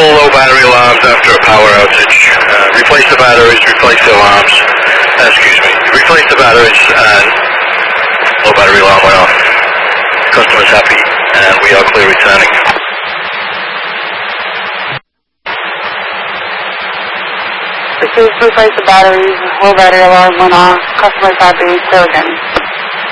Multiple low battery alarms after a power outage. Replace the batteries, replace the alarms. Replace the batteries and low battery alarm went off. Customer's happy and we are clear returning. Please replace the batteries, low battery alarm went off. Customer's happy, clear again.